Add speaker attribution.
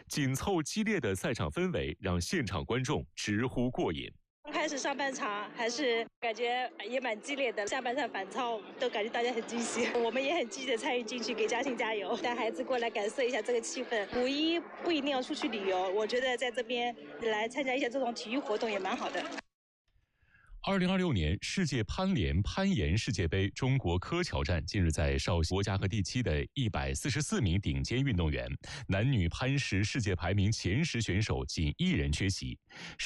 Speaker 1: 紧凑激烈的赛场氛围让现场观众直呼过瘾。
Speaker 2: 刚开始上半场还是感觉也蛮激烈的，下半场反超都感觉大家很惊喜，我们也很积极的参与进去，给嘉兴加油，带孩子过来感受一下这个气氛。5·1不一定要出去旅游，我觉得在这边来参加一下这种体育活动也蛮好的。
Speaker 1: 2026年世界攀岩世界杯中国柯桥站近日在绍兴，国家和地区的144名顶尖运动员，男女攀石世界排名前10选手仅1人缺席。